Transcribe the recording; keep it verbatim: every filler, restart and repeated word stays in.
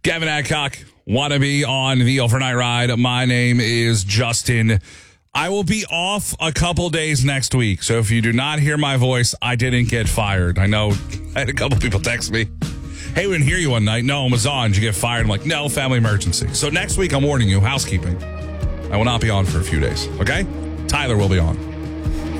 Gavin Adcock, wannabe on the overnight ride. My name is Justin. I will be off a couple days next week. So if you do not hear my voice, I didn't get fired. I know I had a couple people text me. Hey, we didn't hear you one night. No, Amazon, did you get fired? I'm like, no, family emergency. So next week, I'm warning you, housekeeping. I will not be on for a few days. Okay? Tyler will be on.